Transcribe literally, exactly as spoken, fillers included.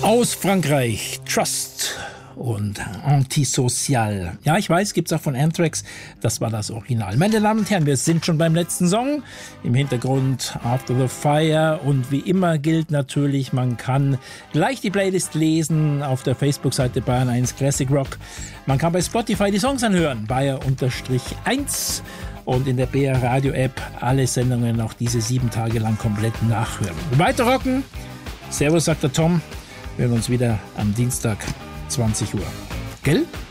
Aus Frankreich, Trust und Antisocial. Ja, ich weiß, gibt's auch von Anthrax. Das war das Original. Meine Damen und Herren, wir sind schon beim letzten Song. Im Hintergrund After the Fire. Und wie immer gilt natürlich, man kann gleich die Playlist lesen auf der Facebook-Seite Bayern eins Classic Rock. Man kann bei Spotify die Songs anhören. Bayer eins. Und in der B R Radio App alle Sendungen auch diese sieben Tage lang komplett nachhören. Weiter rocken. Servus, sagt der Tom. Wir hören uns wieder am Dienstag, zwanzig Uhr. Gell?